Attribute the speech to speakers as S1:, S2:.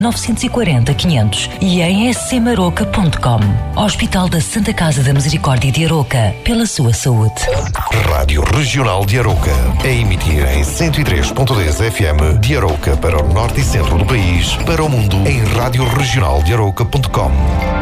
S1: 940 500 e em scmaroca.com. Hospital da Santa Casa da Misericórdia de Aroca, pela sua saúde.
S2: Rádio Regional de Aroca, a emitir em 103.10 FM de Aroca para o norte e centro do país, para o mundo em radioregionaldearoca.com.